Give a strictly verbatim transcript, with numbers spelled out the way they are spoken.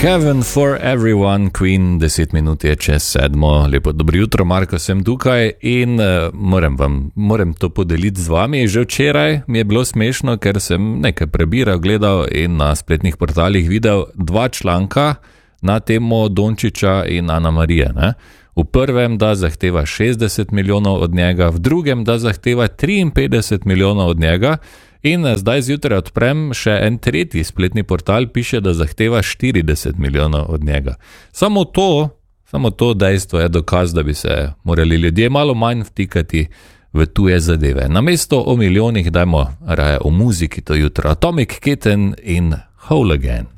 Heaven for Everyone, Queen, deset minut je čez sedmo. Lepo dobro jutro, Marko sem tukaj in uh, moram, vam, moram to podeliti z vami. Že včeraj mi je bilo smešno, ker sem nekaj prebiral, gledal in na spletnih portalih videl dva članka na temo Dončića in Ana Marije. Ne? V prvem, da zahteva šestdeset milijonov od njega, v drugem, da zahteva triinpetdeset milijonov od njega. In zdaj zjutraj odprem še en tretji spletni portal, piše, da zahteva štirideset milijonov od njega. Samo to, samo to dejstvo je dokaz, da bi se morali ljudje malo manj vtikati v tuje zadeve. Namesto o milijonih dajmo raje o muziki to jutro. Atomic Kitten in Whole Again.